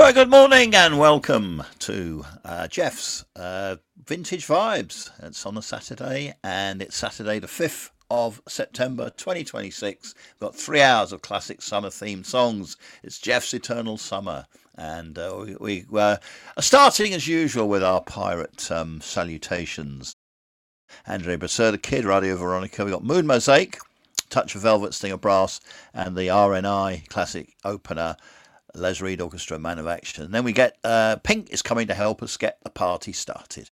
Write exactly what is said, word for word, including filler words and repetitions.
Right, good morning and welcome to uh, Jeff's uh, Vintage Vibes. It's on a Saturday and it's Saturday the fifth of September twenty twenty-six. We've got three hours of classic summer themed songs. It's Jeff's Eternal Summer. And uh, we, we uh, are starting as usual with our pirate um, salutations. Andre Brasseur, the Kid, Radio Veronica. We've got Moon Mosaic, Touch of Velvet, Sting of Brass, and the R N I classic opener, Les Reed Orchestra, Man of Action. And then we get uh, Pink is coming to help us get the party started.